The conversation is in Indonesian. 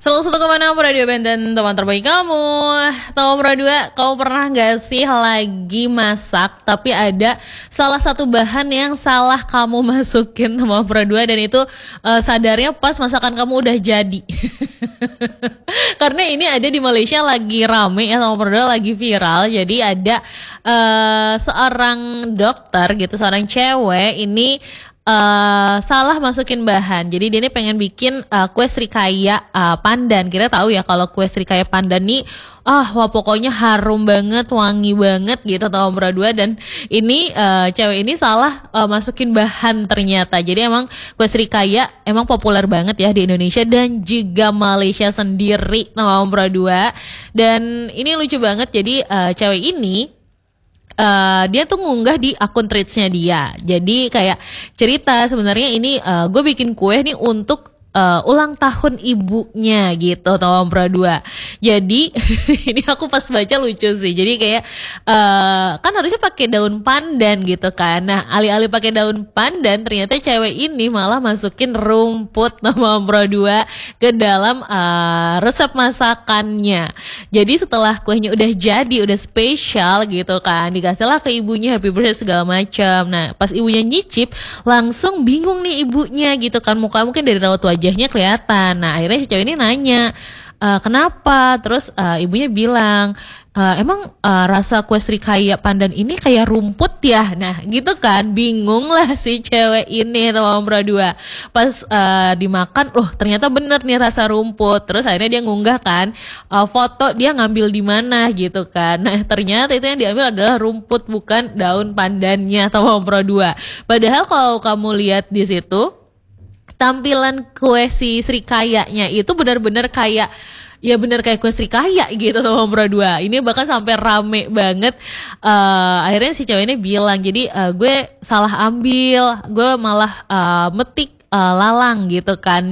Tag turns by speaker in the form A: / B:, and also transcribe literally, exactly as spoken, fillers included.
A: Selalu satu koma enam Radio Benten, teman terbaik kamu. Nomor dua, kamu pernah gak sih lagi masak tapi ada salah satu bahan yang salah kamu masukin nomor dua, dan itu uh, sadarnya pas masakan kamu udah jadi. Karena ini ada di Malaysia lagi rame ya, nomor dua lagi viral. Jadi ada uh, seorang dokter gitu, seorang cewek ini Uh, salah masukin bahan. Jadi dia ini pengen bikin uh, kue srikaya uh, pandan. Kita tahu ya kalau kue srikaya pandan nih, ah wah pokoknya harum banget, wangi banget gitu nomor dua. Dan ini uh, cewek ini salah uh, masukin bahan ternyata. Jadi emang kue srikaya emang populer banget ya di Indonesia dan juga Malaysia sendiri nomor dua. Dan ini lucu banget. Jadi uh, cewek ini Uh, dia tuh ngunggah di akun Threads-nya dia. Jadi kayak cerita sebenarnya ini uh, gue bikin kue nih untuk uh, ulang tahun ibunya gitu nomor dua. Jadi ini aku pas baca lucu sih. Jadi kayak uh, kan harusnya pakai daun pandan gitu kan. Nah alih-alih pakai daun pandan, ternyata cewek ini malah masukin rumput nomor dua ke dalam uh, resep masakannya. Jadi setelah kuenya udah jadi, udah spesial gitu kan, dikasihlah ke ibunya happy birthday segala macam. Nah pas ibunya nyicip langsung bingung nih ibunya gitu kan, muka mungkin dari raut wajahnya kelihatan. Nah akhirnya si cewek ini nanya, e, kenapa? Terus uh, ibunya bilang, e, emang uh, rasa kue srikaya pandan ini kayak rumput ya? Nah gitu kan, bingung lah si cewek ini nomor dua. Pas uh, dimakan, loh ternyata bener nih rasa rumput. Terus akhirnya dia ngunggah kan uh, foto dia ngambil di mana gitu kan. Nah ternyata itu yang diambil adalah rumput, bukan daun pandannya nomor dua. Padahal kalau kamu lihat di situ, tampilan kue si srikayanya itu benar-benar kayak, ya bener kayak kue srikaya gitu nomor dua. Ini bahkan sampai rame banget. Uh, akhirnya si cewek ini bilang, jadi uh, gue salah ambil, gue malah uh, metik uh, lalang gitu kan.